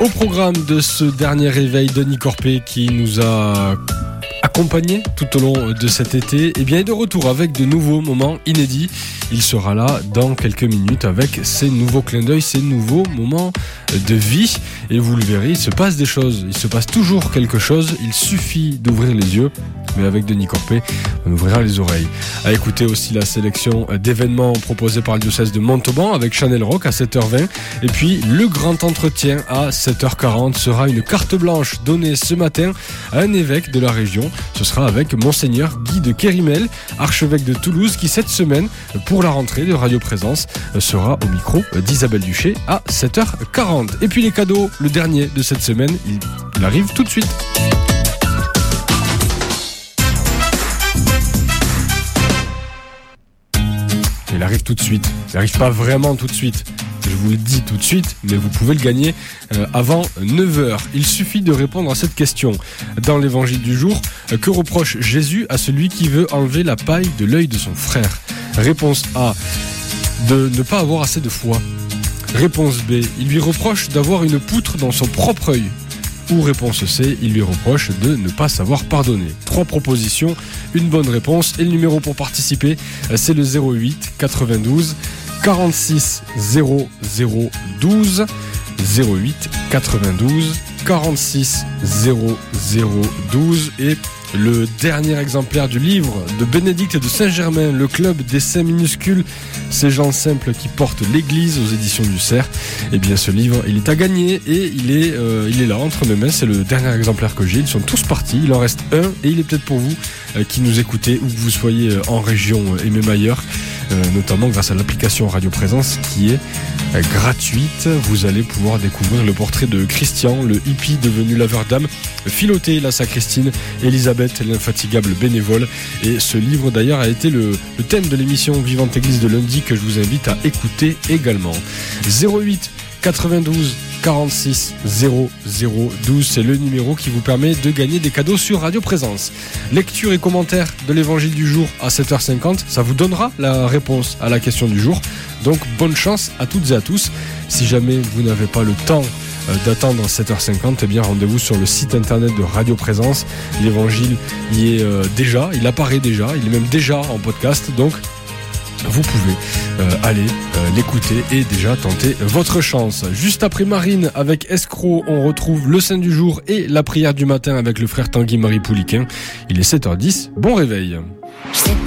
Au programme de ce dernier réveil, Denis Corpé qui nous a accompagné tout au long de cet été, et bien est de retour avec de nouveaux moments inédits. Il sera là dans quelques minutes avec ses nouveaux clins d'œil, ses nouveaux moments de vie. Et vous le verrez, il se passe des choses, il se passe toujours quelque chose. Il suffit d'ouvrir les yeux. Mais avec Denis Corpé, on ouvrira les oreilles. À écouter aussi la sélection d'événements proposés par le diocèse de Montauban avec Chanel Rock à 7h20. Et puis, le grand entretien à 7h40 sera une carte blanche donnée ce matin à un évêque de la région. Ce sera avec Monseigneur Guy de Kérimel, archevêque de Toulouse, qui cette semaine, pour la rentrée de Radio Présence, sera au micro d'Isabelle Duché à 7h40. Et puis les cadeaux, le dernier de cette semaine, il arrive tout de suite. Il arrive tout de suite. Il n'arrive pas vraiment tout de suite. Je vous le dis tout de suite, mais vous pouvez le gagner avant 9h. Il suffit de répondre à cette question. Dans l'évangile du jour, que reproche Jésus à celui qui veut enlever la paille de l'œil de son frère ? Réponse A, de ne pas avoir assez de foi. Réponse B, il lui reproche d'avoir une poutre dans son propre œil. Ou réponse C, il lui reproche de ne pas savoir pardonner. 3 propositions, une bonne réponse. Et le numéro pour participer, c'est le 08 92 46 00 12. 08 92 46 00 12. Et le dernier exemplaire du livre de Bénédicte de Saint-Germain, le club des saints minuscules, ces gens simples qui portent l'église, aux éditions du Cerf. Et bien ce livre, il est à gagner et il est là entre mes mains. C'est le dernier exemplaire que j'ai. Ils sont tous partis. Il en reste un et il est peut-être pour vous qui nous écoutez ou que vous soyez en région et même ailleurs, notamment grâce à l'application Radio Présence qui est gratuite. Vous allez pouvoir découvrir le portrait de Christian, le hippie devenu laveur d'âme, Philothée, la sacristine, Elisabeth, l'infatigable bénévole. Et ce livre d'ailleurs a été le thème de l'émission Vivante Église de lundi que je vous invite à écouter également. 08 92 46 00 12, c'est le numéro qui vous permet de gagner des cadeaux sur Radio Présence. Lecture et commentaire de l'évangile du jour à 7h50, ça vous donnera la réponse à la question du jour. Donc bonne chance à toutes et à tous. Si jamais vous n'avez pas le temps d'attendre 7h50, eh bien rendez-vous sur le site internet de Radio Présence. L'évangile y est déjà, il apparaît déjà, il est même déjà en podcast, donc vous pouvez aller l'écouter et déjà tenter votre chance. Juste après Marine avec Escroc, on retrouve le Saint du jour et la prière du matin avec le frère Tanguy Marie Pouliquin. Il est 7h10, bon réveil.